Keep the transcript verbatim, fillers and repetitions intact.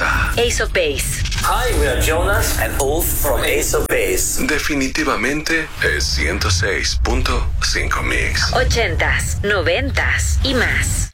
casa. Ace of Base. Hi, we are Jonas and Ulf from Ace of Base. Definitivamente es ciento seis punto cinco Mix. Ochentas, noventas y más.